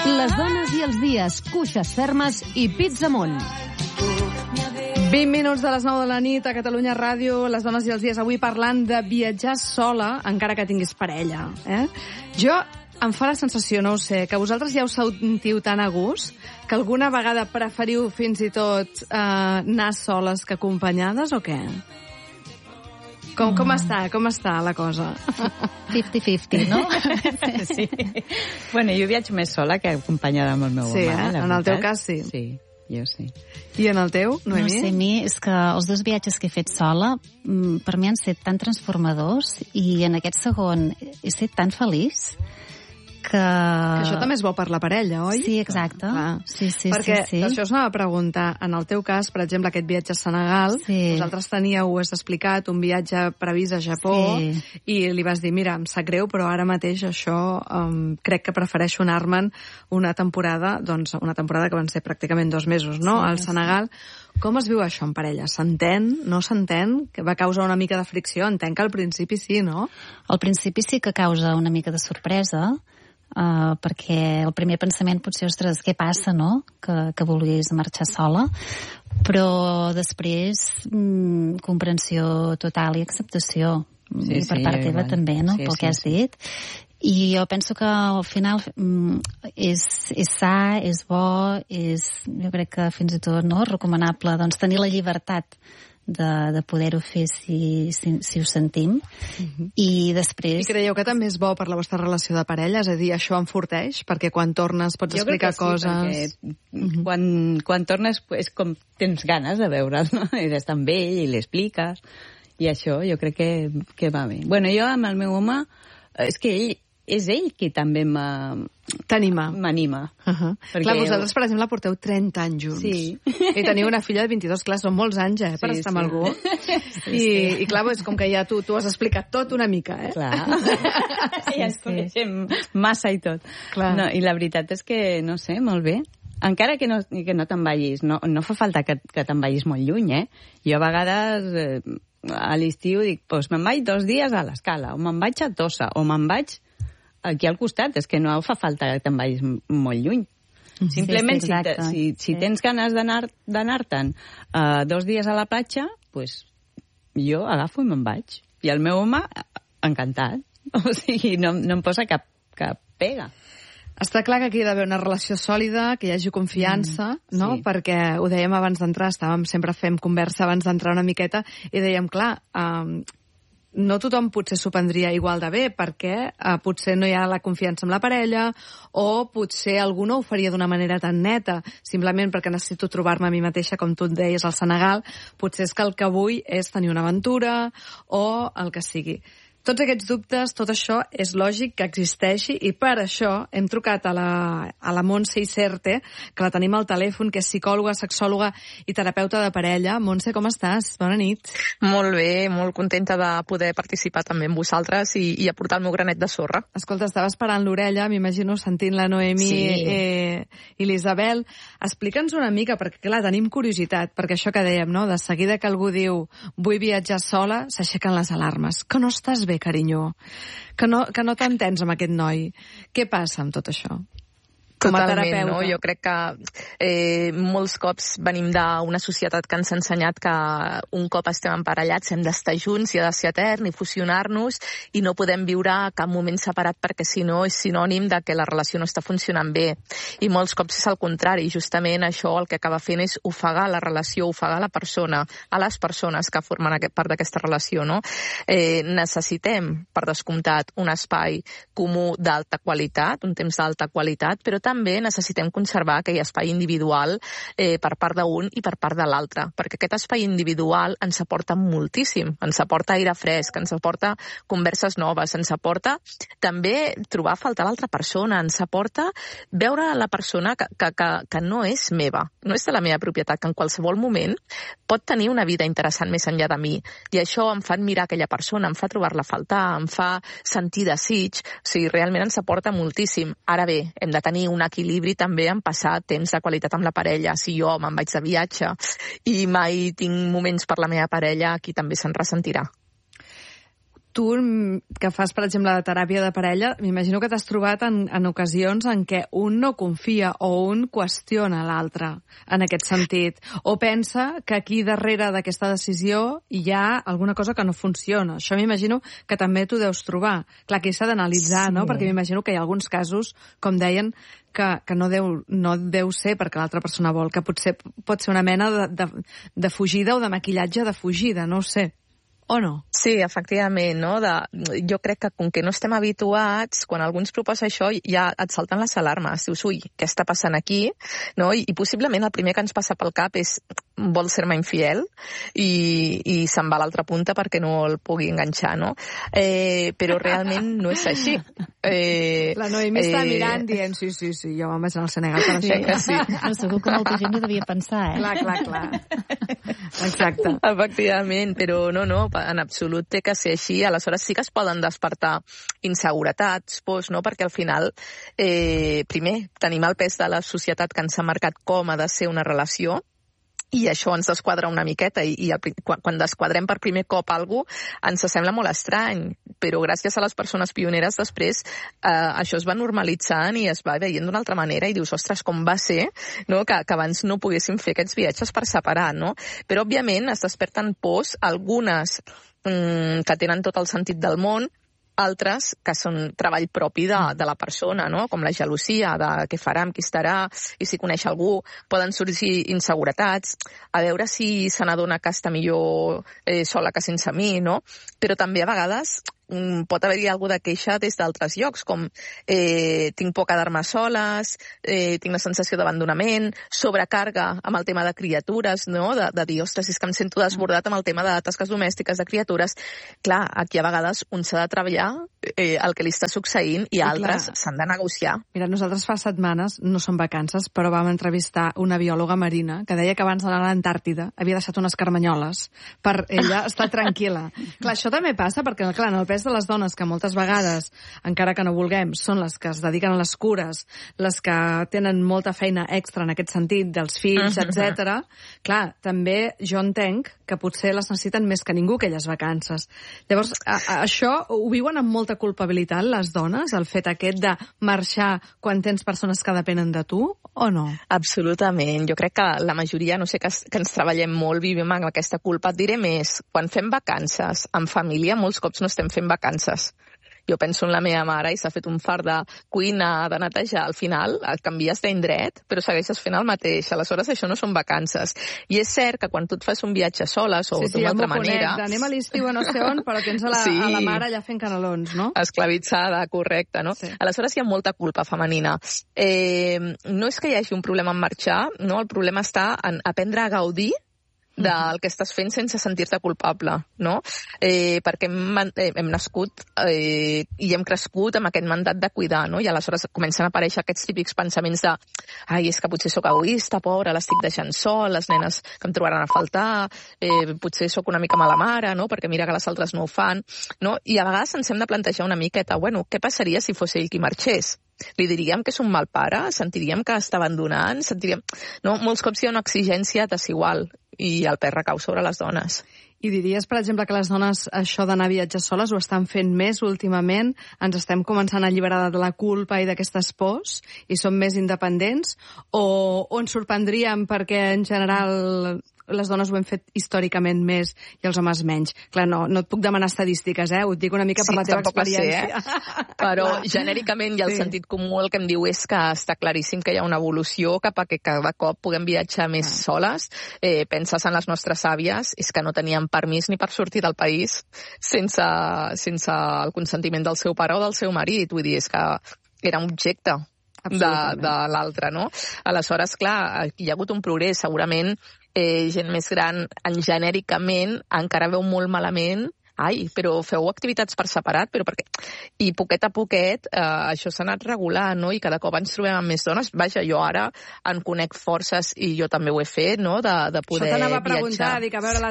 Les dones i els dies, cuixes fermes i pits amunt. 20 minuts de les 9 de la nit a Catalunya Ràdio, les dones i els dies, avui parlant de viatjar sola, encara que tinguis parella. Jo em fa la sensació, no ho sé, que vosaltres ja us sentiu tan a gust que alguna vegada preferiu fins i tot anar soles que acompanyades o què? Com està la cosa? 50-50, no? Sí. Bueno, jo viatjo més sola que acompanyada amb el meu home. Sí, en el teu cas sí. Sí, jo sí. I en el teu, Noemí? No sé, a mi és que els 2 viatges que he fet sola per mi han estat tan transformadors i en aquest segon he estat tan feliç que això també és bo per la parella, oi? Sí, exacte. Sí. Perquè això us anava a preguntar. En el teu cas, per exemple, aquest viatge a Senegal, vosaltres teníeu, ho has explicat, un viatge previst a Japó i li vas dir, mira, em sap greu, però ara mateix això crec que prefereixo anar-me'n una temporada que van ser pràcticament 2 mesos, no?, al Senegal. Com es viu això en parella? S'entén? No s'entén? Que va causar una mica de fricció? Entenc que al principi sí, no? Al principi sí que causa una mica de sorpresa, perquè el primer pensament potser, ostres, què passa, no?, que vulguis marxar sola, però després comprensió total i acceptació, i per part teva també, no?, pel que has dit. I jo penso que al final és sa, és bo, jo crec que fins i tot recomanable tenir la llibertat de poder-ho fer si ho sentim. I després... I creieu que també és bo per la vostra relació de parella? És a dir, això enforteix? Perquè quan tornes pots explicar coses... Quan tornes és com tens ganes de veure'l, no? I d'estar amb ell i l'expliques. I això jo crec que va bé. Bueno, jo amb el meu home... És que és ell qui també m'anima. Clar, vosaltres, per exemple, porteu 30 anys junts. Sí. I teniu una filla de 22, clar, són molts anys, per estar amb algú. I clar, és com que ja tu has explicat tot una mica, Clar. Ja ens coneixem massa i tot. No, i la veritat és que, no sé, molt bé. Encara que no te'n vagis, no fa falta que te'n vagis molt lluny, Jo a vegades a l'estiu dic, doncs me'n vaig 2 dies a l'Escala, o me'n vaig a Tossa, o me'n vaig aquí al costat, és que no fa falta que te'n vagis molt lluny. Simplement, si tens ganes d'anar-te'n 2 dies a la platja, doncs jo agafo i me'n vaig. I el meu home, encantat. O sigui, no em posa cap pega. Està clar que aquí ha d'haver una relació sòlida, que hi hagi confiança, no? Sí. Perquè ho dèiem abans d'entrar, sempre fem conversa abans d'entrar una miqueta, i dèiem, clar, no tothom potser s'ho prendria igual de bé, perquè potser no hi ha la confiança amb la parella, o potser algú no ho faria d'una manera tan neta, simplement perquè necessito trobar-me a mi mateixa, com tu et deies, al Senegal. Potser és que el que vull és tenir una aventura, o el que sigui. Tots aquests dubtes, tot això, és lògic que existeixi, i per això hem trucat a la Montse Iserte, que la tenim al telèfon, que és psicòloga, sexòloga i terapeuta de parella. Montse, com estàs? Bona nit. Molt bé, molt contenta de poder participar també amb vosaltres i aportar el meu granet de sorra. Escolta, estava esperant l'orella, m'imagino, sentint la Noemí i l'Isabel. Explica'ns una mica, perquè clar, tenim curiositat, perquè això que dèiem, no?, de seguida que algú diu vull viatjar sola, s'aixequen les alarmes. Que no estàs bé, carinyo, que no t'entens amb aquest noi. Què passa amb tot això? Totalment, no? Jo crec que molts cops venim d'una societat que ens ha ensenyat que un cop estem emparellats hem d'estar junts i ha de ser etern i fusionar-nos i no podem viure cap moment separat perquè si no és sinònim de que la relació no està funcionant bé. I molts cops és el contrari. Justament això el que acaba fent és ofegar la relació, ofegar la persona, a les persones que formen part d'aquesta relació, no? Necessitem, per descomptat, un espai comú d'alta qualitat, un temps d'alta qualitat, però també necessitem conservar aquell espai individual per part d'un i per part de l'altre, perquè aquest espai individual ens aporta moltíssim, ens aporta aire fresc, ens aporta converses noves, ens aporta també trobar a faltar l'altra persona, ens aporta veure la persona que no és meva, no és de la meva propietat, que en qualsevol moment pot tenir una vida interessant més enllà de mi, i això em fa admirar aquella persona, em fa trobar-la a faltar, em fa sentir desig, o sigui, realment ens aporta moltíssim. Ara bé, hem de tenir un equilibri també en passar temps de qualitat amb la parella. Si jo me'n vaig de viatge i mai tinc moments per la meva parella, aquí també se'n ressentirà. tu, que fas, per exemple, la teràpia de parella, m'imagino que t'has trobat en ocasions en què un no confia o un qüestiona l'altre en aquest sentit, o pensa que aquí darrere d'aquesta decisió hi ha alguna cosa que no funciona. Això m'imagino que també t'ho deus trobar. Clar, aquí s'ha d'analitzar, no? Perquè m'imagino que hi ha alguns casos, com deien, que no deu ser perquè l'altra persona vol, que potser pot ser una mena de fugida o de maquillatge de fugida, no ho sé. O no? Sí, efectivament, no? Jo crec que com que no estem habituats, quan algú ens proposa això ja et salten les alarmes. Dius, ui, què està passant aquí? No? I possiblement el primer que ens passa pel cap és vol ser-me infiel i se'n va a l'altra punta perquè no el pugui enganxar, no? Però realment no és així. La Noemí està mirant dient, sí, jo me'n vaig anar al Senegal per això. Sí. Però segur que molta gent ho devia pensar, Clar. Exacte. Efectivament, però no, en absolut té que ser així. Aleshores sí que es poden despertar inseguretats, no? Perquè al final, primer, tenim el pes de la societat que ens ha marcat com ha de ser una relació, i això ens desquadra una miqueta, i quan desquadrem per primer cop algú ens sembla molt estrany, però gràcies a les persones pioneres després això es va normalitzant i es va veient d'una altra manera, i dius, ostres, com va ser, no? que abans no poguéssim fer aquests viatges per separat, no? Però òbviament es desperten pors, algunes que tenen tot el sentit del món, altres que són treball propi de la persona, no? Com la gelosia, de què farà, amb qui estarà, i si coneix algú, poden sorgir inseguretats, a veure si se n'adona que està millor sola que sense mi, no? Però també a vegades pot haver-hi alguna de queixa des d'altres llocs, com tinc por a quedar-me soles, tinc la sensació d'abandonament, sobrecàrrega amb el tema de criatures, no? De dir, ostres, és que em sento desbordat amb el tema de tasques domèstiques, de criatures. Clar, aquí a vegades un s'ha de treballar el que li està succeint i altres s'han de negociar. Mira, nosaltres fa setmanes, no són vacances, però vam entrevistar una biòloga marina que deia que abans d'anar a l'Antàrtida havia deixat unes carmanyoles per ella estar tranquil·la. Clar, això també passa perquè, clar, en el pes de les dones, que moltes vegades, encara que no vulguem, són les que es dediquen a les cures, les que tenen molta feina extra en aquest sentit, dels fills, etc. Clar, també jo entenc que potser les necessiten més que ningú, aquelles vacances. Llavors, això ho viuen amb molta culpabilitat les dones, el fet aquest de marxar quan tens persones que depenen de tu, o no? Absolutament. Jo crec que la majoria, no sé, que ens treballem molt, vivim amb aquesta culpa. Et diré més, quan fem vacances en família, molts cops no estem fent vacances. Jo penso en la meva mare i s'ha fet un fart de cuina, de netejar. Al final et canvies d'indret, però segueixes fent el mateix. Aleshores, això no són vacances. I és cert que quan tu et fas un viatge soles o d'una altra manera... Sí, anem a l'estiu a no sé on, però tens a la mare allà fent canelons, no? Esclavitzada, correcte, no? Sí. Aleshores hi ha molta culpa femenina. No és que hi hagi un problema en marxar, no? El problema està en aprendre a gaudir del que estàs fent sense sentir-te culpable, no? Perquè hem nascut i hem crescut amb aquest mandat de cuidar, no? I aleshores comencen a aparèixer aquests típics pensaments de ai, és que potser sóc egoista, pobra, l'estic deixant sol, les nenes que em trobaran a faltar, potser sóc una mica mala mare, no? Perquè mira que les altres no ho fan, no? I a vegades ens hem de plantejar una miqueta, bueno, què passaria si fos ell qui marxés? Li diríem que és un mal pare? Sentiríem que està abandonant? No? Molts cops hi ha una exigència desigual i el pes recau sobre les dones. I diries, per exemple, que les dones això d'anar a viatjar soles ho estan fent més últimament? Ens estem començant a alliberar de la culpa i d'aquestes pors i som més independents? O ens sorprendríem perquè, en general, les dones ho hem fet històricament més i els homes menys? Clar, no et puc demanar estadístiques, ho et dic una mica per la teva experiència. Però genèricament hi ha el sentit comú, el que em diu és que està claríssim que hi ha una evolució cap a que cada cop puguem viatjar més soles. Penses en les nostres àvies, és que no tenien permís ni per sortir del país sense el consentiment del seu pare o del seu marit. Vull dir, és que era un objecte de l'altre, no? Aleshores, clar, hi ha hagut un progrés. Segurament gent més gran, genèricament, encara veu molt malament però feu activitats per separat, però perquè... I poquet a poquet això s'ha anat regulant, no? I cada cop ens trobem amb més dones. Vaja, jo ara en conec forces, i jo també ho he fet, no? De poder viatjar. Això t'anava a preguntar, dic, a veure la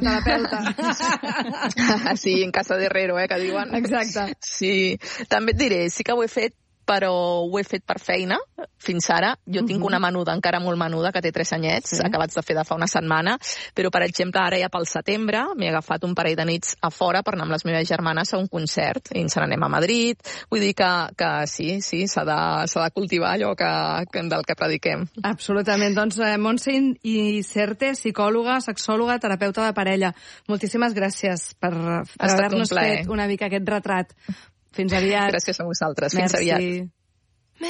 terapeuta. Sí, en casa de Herrero, que diuen. Exacte. Sí, també et diré, sí que ho he fet però ho he fet per feina fins ara. Jo tinc una menuda, encara molt menuda, que té 3 anyets, acabats de fer de fa una setmana, però, per exemple, ara ja pel setembre m'he agafat un parell de nits a fora per anar amb les meves germanes a un concert, i ens n'anem a Madrid. Vull dir que sí, s'ha de cultivar allò del que prediquem. Absolutament. Doncs Montse Iserte, psicòloga, sexòloga, terapeuta de parella, moltíssimes gràcies per haver-nos fet una mica aquest retrat. Fins aviat. Gràcies a vosaltres. Fins aviat.